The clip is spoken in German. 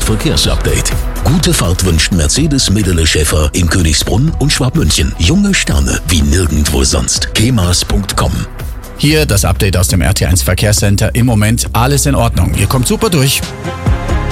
Verkehrsupdate. Gute Fahrt wünscht Mercedes Medele Schäfer in Königsbrunn und Schwabmünchen. Junge Sterne wie nirgendwo sonst. kemas.com. Hier das Update aus dem RT1 Verkehrscenter. Im Moment alles in Ordnung. Ihr kommt super durch.